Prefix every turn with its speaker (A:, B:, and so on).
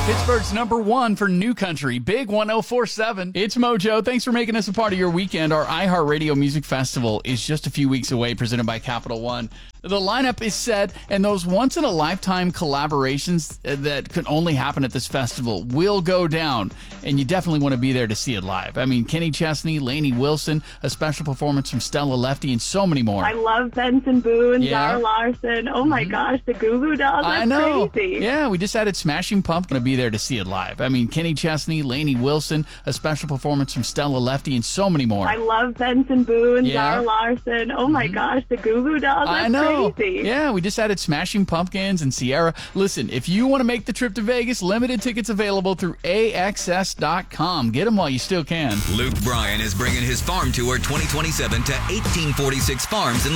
A: Pittsburgh's #1 for New Country, Big 104.7. It's Mojo. Thanks for making us a part of your weekend. Our iHeartRadio Music Festival is just a few weeks away, presented by Capital One. The lineup is set, and those once-in-a-lifetime collaborations that can only happen at this festival will go down, and you definitely want to be there to see it live. I mean, Kenny Chesney, Lainey Wilson, a special performance from Stella Lefty, and so many more.
B: I love Benson Boone, Zara Larson. Oh my gosh, the Goo Goo Dolls. That's
A: I know.
B: Crazy.
A: Yeah, we just added Smashing Pumpkin to be there to see it live. I mean, Kenny Chesney, Lainey Wilson, a special performance from Stella Lefty, and so many more.
B: I love Benson Boone, Zara Larson. Oh my gosh, the Goo Goo Dolls. That's
A: I know.
B: Crazy.
A: Yeah, we just added Smashing Pumpkins and Sierra. Listen, if you want to make the trip to Vegas, limited tickets available through AXS.com. Get them while you still can.
C: Luke Bryan is bringing his farm tour 2027 to 1846 farms in